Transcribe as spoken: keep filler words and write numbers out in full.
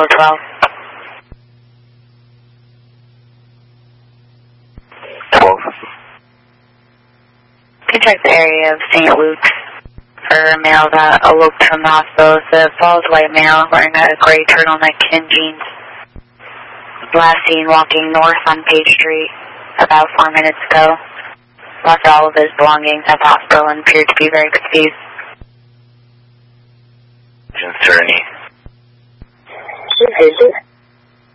four twelve. twelve. You can check the area of Saint Luke's for a male that eloped from the hospital. It's a bald white male wearing a gray turtleneck and jeans. Last seen walking north on Page Street about four minutes ago. Left all of his belongings at the hospital and appeared to be very confused. Attorney. This is